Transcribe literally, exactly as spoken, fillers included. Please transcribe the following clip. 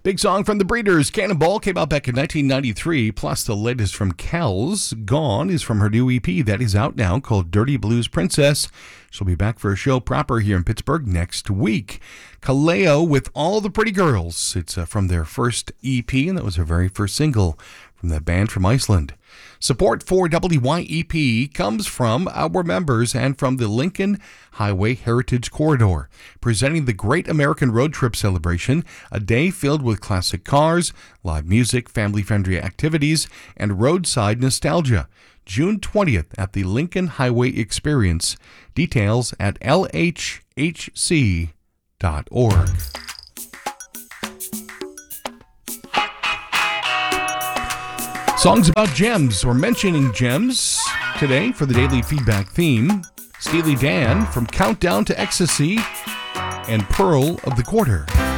Big song from the Breeders. Cannonball came out back in nineteen ninety-three, plus the latest from Kells. Gone is from her new E P that is out now called Dirty Blues Princess. She'll be back for a show proper here in Pittsburgh next week. Kaleo with All the Pretty Girls. It's uh, from their first E P, and that was her very first single from that band from Iceland. Support for W Y E P comes from our members and from the Lincoln Highway Heritage Corridor, presenting the Great American Road Trip Celebration, a day filled with classic cars, live music, family-friendly activities, and roadside nostalgia. June twentieth at the Lincoln Highway Experience. Details at L H H C dot org. Songs about gems or mentioning gems today for the daily feedback theme. Steely Dan from Countdown to Ecstasy and Pearl of the Quarter.